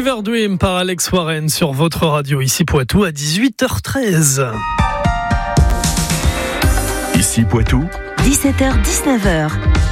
Fever Dream par Alex Warren sur votre radio, ici Poitou, à 18h13. Ici Poitou, 17h-19h.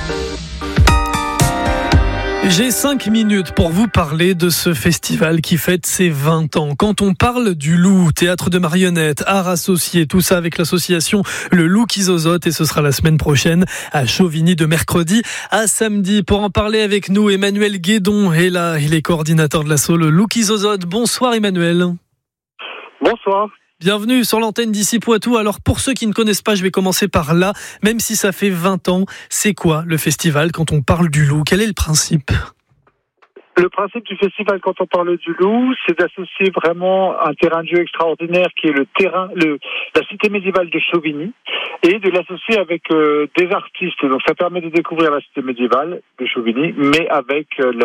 J'ai 5 minutes pour vous parler de ce festival qui fête ses 20 ans. Quand on parle du Loup, théâtre de marionnettes, art associé, tout ça avec l'association Le Loup qui zozote, et ce sera la semaine prochaine à Chauvigny de mercredi à samedi. Pour en parler avec nous, Emmanuel Guédon est là, il est coordinateur de l'asso Le Loup qui zozote. Bonsoir Emmanuel. Bonsoir. Bienvenue sur l'antenne d'Ici Poitou. Alors pour ceux qui ne connaissent pas, je vais commencer par là. Même si ça fait 20 ans, c'est quoi le festival quand on parle du Loup ? Quel est le principe ? Le principe du festival, quand on parle du Loup, c'est d'associer vraiment un terrain de jeu extraordinaire qui est la cité médiévale de Chauvigny, et de l'associer avec des artistes. Donc ça permet de découvrir la cité médiévale de Chauvigny, mais avec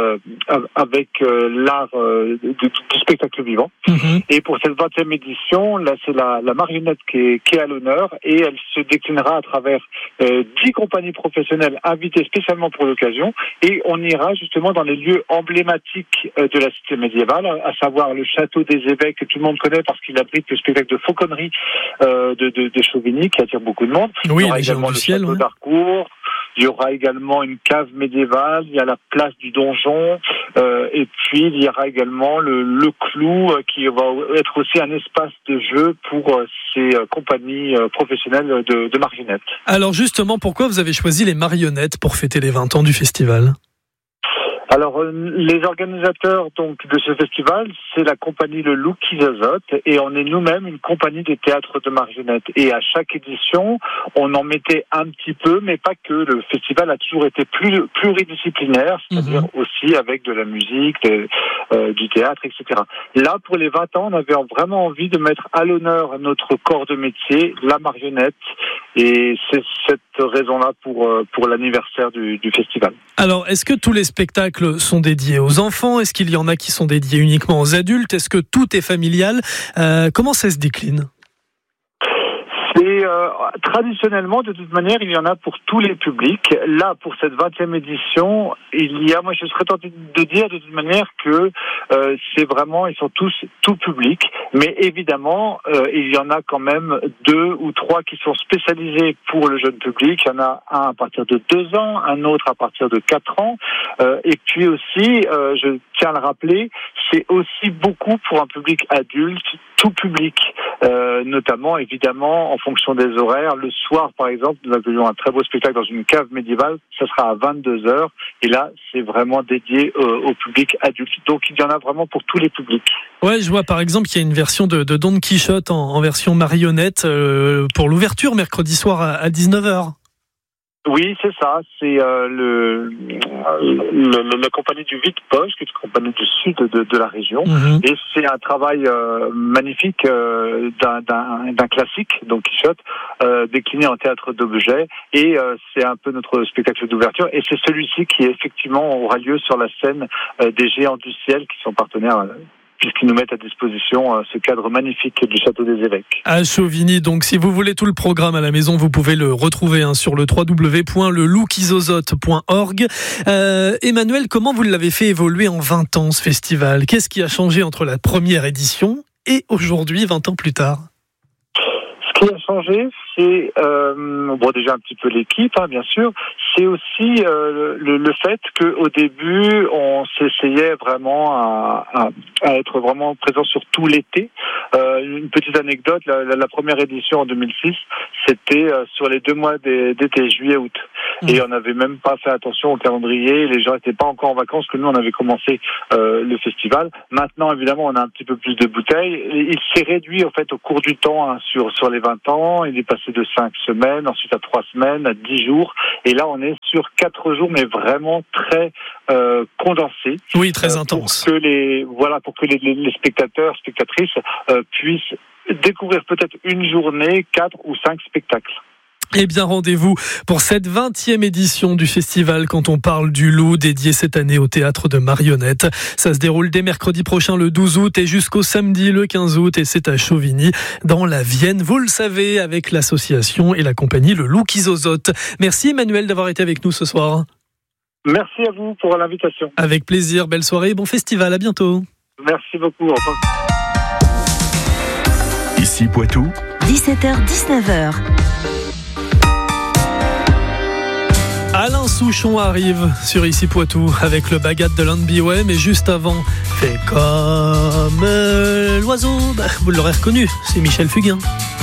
l'art du spectacle vivant. Mmh. Et pour cette 20e édition, là c'est la marionnette qui est à l'honneur, et elle se déclinera à travers 10 compagnies professionnelles invitées spécialement pour l'occasion, et on ira justement dans les lieux emblématiques de la cité médiévale, à savoir le château des évêques que tout le monde connaît parce qu'il abrite le spectacle de fauconnerie de Chauvigny qui attire beaucoup de monde. Oui, il y aura également le château d'Harcourt. Il y aura également une cave médiévale, il y a la place du donjon, et puis il y aura également le clou qui va être aussi un espace de jeu pour ces compagnies professionnelles de marionnettes. Alors justement, pourquoi vous avez choisi les marionnettes pour fêter les 20 ans du festival ? Alors, les organisateurs donc de ce festival, c'est la compagnie Le Loup qui zozote, et on est nous-mêmes une compagnie de théâtre de marionnettes. Et à chaque édition, on en mettait un petit peu, mais pas que. Le festival a toujours été pluridisciplinaire, c'est-à-dire aussi avec de la musique, du théâtre, etc. Là, pour les 20 ans, on avait vraiment envie de mettre à l'honneur notre corps de métier, la marionnette, et c'est cette raison-là pour l'anniversaire du festival. Alors, est-ce que tous les spectacles sont dédiés aux enfants ? Est-ce qu'il y en a qui sont dédiés uniquement aux adultes ? Est-ce que tout est familial ? Comment ça se décline ? Traditionnellement, de toute manière, il y en a pour tous les publics. Là, pour cette 20e édition, moi je serais tenté de dire de toute manière que c'est vraiment, ils sont tous tout public. Mais évidemment, il y en a quand même 2 ou 3 qui sont spécialisés pour le jeune public. Il y en a un à partir de 2 ans, un autre à partir de 4 ans. Et puis aussi, je tiens à le rappeler, c'est aussi beaucoup pour un public adulte, tout public, notamment évidemment en fonction des horaires. Le soir, par exemple, nous avions un très beau spectacle dans une cave médiévale, ça sera à 22h, et là, c'est vraiment dédié au public adulte. Donc, il y en a vraiment pour tous les publics. Ouais, je vois par exemple qu'il y a une version de Don Quichotte en version marionnette pour l'ouverture mercredi soir à 19h. Oui, c'est ça. C'est la compagnie du Vite-Poche, qui est une compagnie du sud de la région. Mmh. Et c'est un travail magnifique d'un classique, donc Quichotte, décliné en théâtre d'objets. Et c'est un peu notre spectacle d'ouverture. Et c'est celui-ci qui, effectivement, aura lieu sur la scène des Géants du Ciel, qui sont partenaires puisqu'ils nous mettent à disposition ce cadre magnifique du château des évêques. À Chauvigny, donc si vous voulez tout le programme à la maison, vous pouvez le retrouver sur le www.lelouquizozote.org. Emmanuel, comment vous l'avez fait évoluer en 20 ans ce festival ? Qu'est-ce qui a changé entre la première édition et aujourd'hui, 20 ans plus tard ? Ce qui a changé, c'est déjà un petit peu l'équipe, bien sûr. C'est aussi le fait qu'au début, on s'essayait vraiment à être vraiment présent sur tout l'été. Une petite anecdote, la première édition en 2006, c'était sur les 2 mois d'été, juillet-août. Et on n'avait même pas fait attention au calendrier, les gens n'étaient pas encore en vacances, que nous on avait commencé le festival. Maintenant, évidemment, on a un petit peu plus de bouteilles. Il s'est réduit en fait au cours du temps sur les 20 ans. Il est passé de 5 semaines, ensuite à 3 semaines, à 10 jours. Et là, on est sur 4 jours, mais vraiment très condensés. Oui, très intense. Pour que les spectateurs, spectatrices puissent découvrir peut-être une journée, 4 ou 5 spectacles. Eh bien, rendez-vous pour cette 20e édition du festival Quand on parle du Loup, dédié cette année au théâtre de marionnettes. Ça se déroule dès mercredi prochain, le 12 août, et jusqu'au samedi, le 15 août, et c'est à Chauvigny, dans la Vienne. Vous le savez, avec l'association et la compagnie Le Loup qui zozote. Merci Emmanuel d'avoir été avec nous ce soir. Merci à vous pour l'invitation. Avec plaisir, belle soirée et bon festival, à bientôt. Merci beaucoup. Au revoir. Ici Poitou, 17h-19h. Alain Souchon arrive sur Ici Poitou avec le Bagat de l'NBOM, mais juste avant, fais comme l'oiseau. Vous l'aurez reconnu, c'est Michel Fugain.